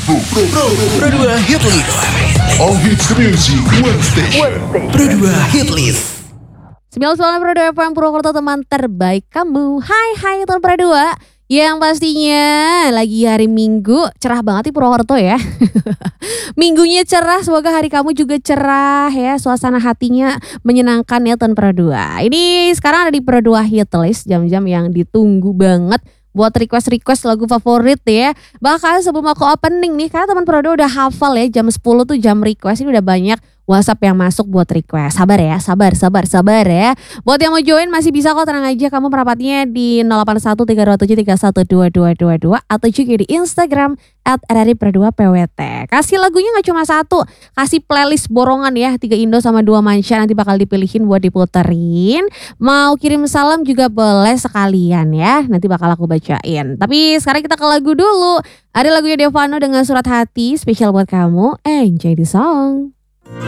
Pro 2 Hit List. All hits music, one station. Pro 2 Hit List. 99 Pro 2 FM Purwokerto, teman terbaik kamu. Hai teman Pro 2. Yang pastinya lagi hari Minggu, cerah banget di Purwokerto ya. Minggunya cerah, semoga hari kamu juga cerah ya. Suasana hatinya menyenangkan ya teman Pro 2. Ini sekarang ada di Pro 2 Hit List, jam-jam yang ditunggu banget buat request lagu favorit ya. Bahkan sebelum aku opening nih, karena teman Pro 2 udah hafal ya, jam 10 tuh jam request. Ini udah banyak WhatsApp yang masuk buat request. Sabar ya, sabar ya. Buat yang mau join masih bisa kok, tenang aja. Kamu merapatnya di 081327312222 atau juga di Instagram @rripro2pwt. Kasih lagunya gak cuma satu, kasih playlist borongan ya, 3 Indo sama 2 Manca, nanti bakal dipilihin buat diputerin. Mau kirim salam juga boleh sekalian ya, nanti bakal aku bacain. Tapi sekarang kita ke lagu dulu. Ada lagunya Devano dengan Surat Hati, spesial buat kamu. Enjoy the song.